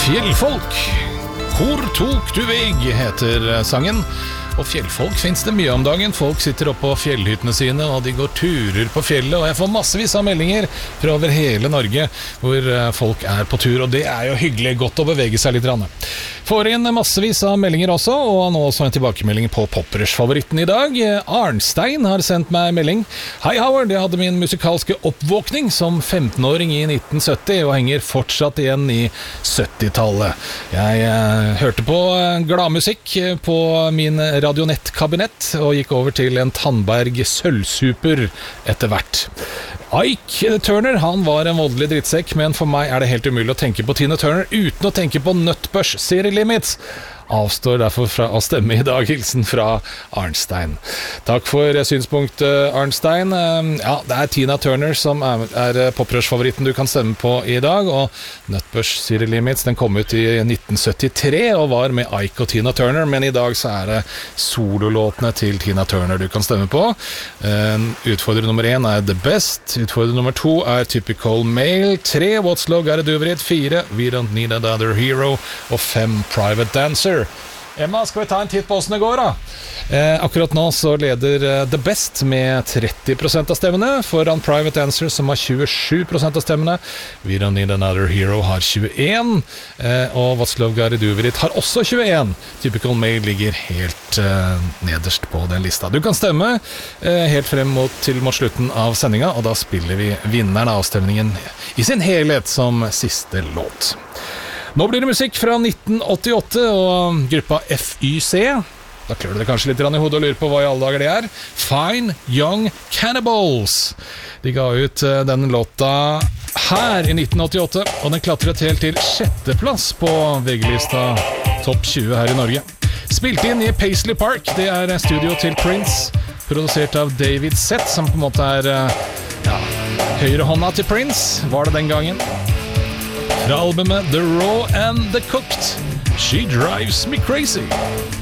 Fjellfolk, hvor tok du veg, heter sangen. Og fjellfolk finnes det mye om dagen. Folk sitter oppe på fjellhyttene sine, og de går turer på fjellet. Og jeg får massevis av meldinger fra over hele Norge hvor folk er på tur, og det er jo hyggelig, godt å bevege seg litt. Får inn massevis av meldinger også, og nå også en tilbakemelding på Poppers-favoritten i dag. Arnstein har sendt meg melding. Hei Howard, jeg hadde min musikalske oppvåkning som 15-åring i 1970, og henger fortsatt igjen i 70-tallet. Jeg hørte på gladmusikk på min radionettkabinett, og gikk over til en Tandberg sølvsuper etter hvert. Ike Turner, han var en voldelig drittsekk, men for meg er det helt umulig å tenke på Tina Turner uten å tenke på Nutbush City Limits. Avstår derfor fra å stemme i dag. Hilsen fra Arnstein. Takk for synspunktet, Arnstein. Ja, det er Tina Turner som er poprush-favoritten du kan stemme på i dag, og Nutbush City Limits, den kom ut i 1973 og var med Ike og Tina Turner, men i dag så er det sololåtene til Tina Turner du kan stemme på. Utfordrer nummer 1 er The Best, utfordrer nummer 2 er Typical Male, 3 What's Love Gotta Do With It, 4 We Don't Need Another Hero, og 5 Private Dancer. Emma, skal vi ta en titt på hvordan det går da? Akkurat nå så leder The Best med 30% av stemmene, foran Private Dancer som har 27% av stemmene. We Don't Need Another Hero har 21, og What's Love Gotta Do With It har også 21. Typical Male ligger helt nederst på den lista. Du kan stemme helt frem til mot slutten av sendinga, og da spiller vi vinneren av avstemningen i sin helhet som siste låt. Nå blir det musikk fra 1988 og gruppa FYC. Da klør det kanskje litt i hodet og lurer på hva i alle dager det er. Fine Young Cannibals. De ga ut den låta her i 1988, og den klatret helt til 6. plass på VG-lista Topp 20 her i Norge. Spilt inn i Paisley Park, det er studio til Prince, produsert av David Seth, som på en måte er høyrehånda til Prince, var det den gangen. Fra albumet The Raw and the Cooked, She Drives Me Crazy.